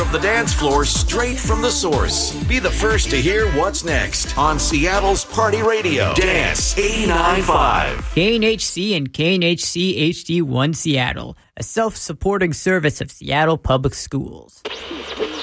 of the dance floor straight from the source. Be the first to hear what's next on Seattle's Party Radio. Dance 89.5. KNHC and KNHC HD1 Seattle, a self-supporting service of Seattle Public Schools.